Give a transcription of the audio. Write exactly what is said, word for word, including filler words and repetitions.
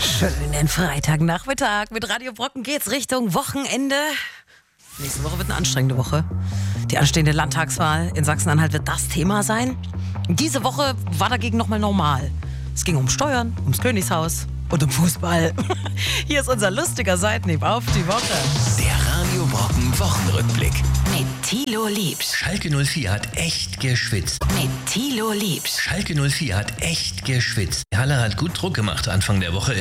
Schönen Freitagnachmittag. Mit Radio Brocken geht's Richtung Wochenende. Nächste Woche wird eine anstrengende Woche. Die anstehende Landtagswahl in Sachsen-Anhalt wird das Thema sein. Diese Woche war dagegen nochmal normal. Es ging um Steuern, ums Königshaus und um Fußball. Hier ist unser lustiger Seitenhieb auf die Woche. Der Radio Brocken Wochenrückblick. Mit Thilo Liebsch. Schalke null vier hat echt geschwitzt. Mit Thilo Liebsch. Schalke null vier hat echt geschwitzt. Halle hat gut Druck gemacht Anfang der Woche.